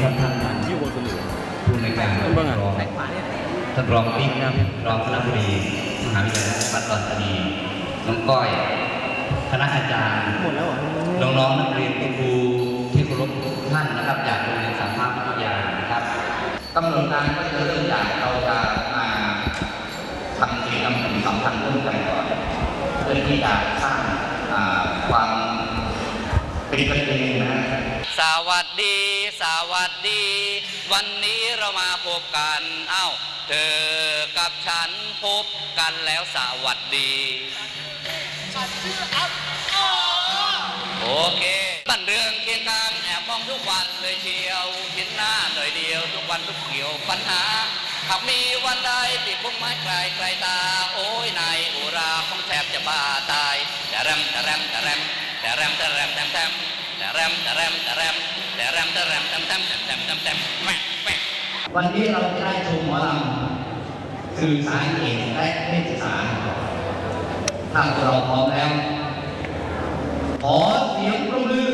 ครับท่านผู้ในการรองท่านรองติ๊กครับรองคณะบดีมหาวิทยาลัยวัดดอนธานีน้องก้อยคณะอาจารย์น้องๆนักเรียนครูที่เคารพทุกท่านนะครับจากโรงเรียนสามภาควิทยานะครับกำหนดการก็จะเริ่มจากเราจะมาทำกิจกรรมสัมพันธ์ร่วมกันก่อนเพื่อที่จะสร้างความเป็นกันเองนะสวัสดีสวัสดีวันนี้เรามาพบกันเอ้าเธอกับฉันพบกันแล้วสวัสดีฉันชื่ออัพโอเคบ้านเรืองเคียงกันแอบมองทุกวันเลยเชียวเห็นหน้าหน่อยเดียวทุกวันทุกเกี่ยวปัญหาหากมีวันใดที่พุ่งไม้ไกลไกลตาโอ้ยนายอุราคงแทบจะบ้าตายแต่แรมแต่แรมแต่แรมแต่แรมแต่แรมแต่แรมแต่แรมแต่แรมแต่แรมแต่แรมแต่แรมแต่แรมแต่แรมแต่แรมแต่แรมแม่วันนี้เราจะได้ชมหมอลำสื่อสารเอกและเพศศึกษาถ้าเราพร้อมแล้วขอเสียงปรบมือ